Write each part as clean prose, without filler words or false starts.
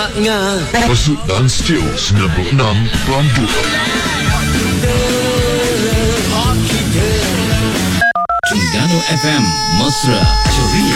maknya. Masuk dan Steel 96.2 Terengganu FM Mesra Ceria.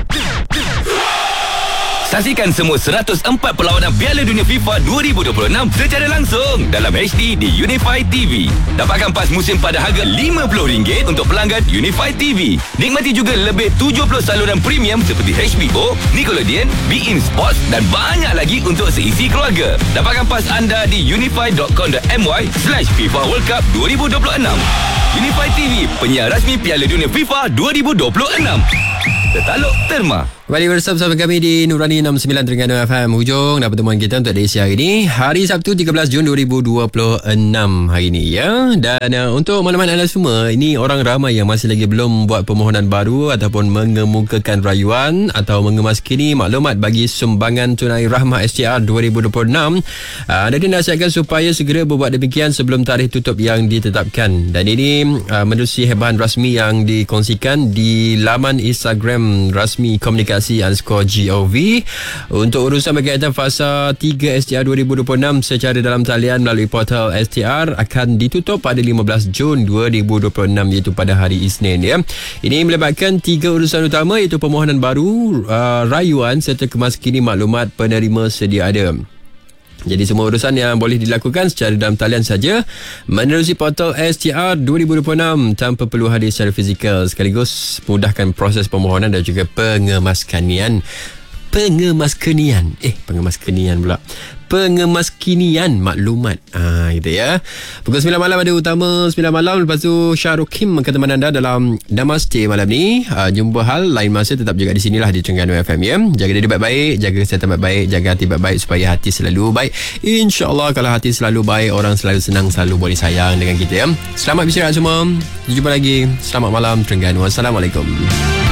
Saksikan semua 104 perlawanan Piala Dunia FIFA 2026 secara langsung dalam HD di Unify TV. Dapatkan pas musim pada harga RM50 untuk pelanggan Unify TV. Nikmati juga lebih 70 saluran premium seperti HBO, Nickelodeon, beIN Sports dan banyak lagi untuk seisi keluarga. Dapatkan pas anda di unify.com.my/FIFA World Cup 2026. Unify TV, penyiar rasmi Piala Dunia FIFA 2026. Tertaluk Terma. Kembali bersama kami di Nurani 69 Terengganu FM. Hujung dan pertemuan kita untuk edisi hari ini, hari Sabtu 13 Jun 2026 hari ini ya. Dan untuk maklumat anda semua, ini orang ramai yang masih lagi belum buat permohonan baru ataupun mengemukakan rayuan atau mengemaskini maklumat bagi sumbangan tunai rahmah STR 2026. Anda dinasihatkan supaya segera berbuat demikian sebelum tarikh tutup yang ditetapkan. Dan ini menerusi hebahan rasmi yang dikongsikan di laman Instagram rasmi komunikasi _gov. Untuk urusan berkaitan fasa 3 STR 2026 secara dalam talian melalui portal STR akan ditutup pada 15 Jun 2026 iaitu pada hari Isnin ya. Ini melibatkan 3 urusan utama iaitu permohonan baru, rayuan serta kemaskini maklumat penerima sedia ada. Jadi semua urusan yang boleh dilakukan secara dalam talian saja menerusi portal STR 2026 tanpa perlu hadir secara fizikal, sekaligus mudahkan proses permohonan dan juga pengemaskinian maklumat. Gitu ya. Pukul 9 malam ada utama 9 malam. Lepas tu Syahrul Kim akan teman anda dalam Namaste malam ni. Jumpa hal lain masa, tetap juga di sinilah di Terengganu FM ya. Jaga diri baik-baik, jaga kesihatan baik-baik, jaga hati baik-baik supaya hati selalu baik. InsyaAllah kalau hati selalu baik, orang selalu senang, selalu boleh sayang dengan kita ya. Selamat beristirahat semua. Jumpa lagi. Selamat malam Terengganu. Assalamualaikum.